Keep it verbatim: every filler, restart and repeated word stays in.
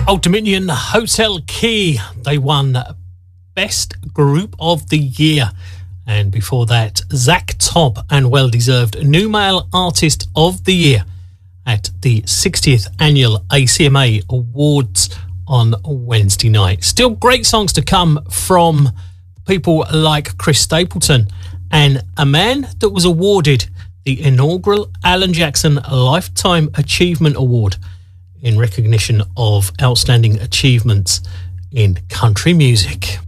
Old Dominion, Hotel Key. They won Best Group of the Year. And before that, Zach Top, and well-deserved New Male Artist of the Year at the sixtieth Annual A C M A Awards on Wednesday night. Still great songs to come from people like Chris Stapleton, and a man that was awarded the inaugural Alan Jackson Lifetime Achievement Award in recognition of outstanding achievements in country music.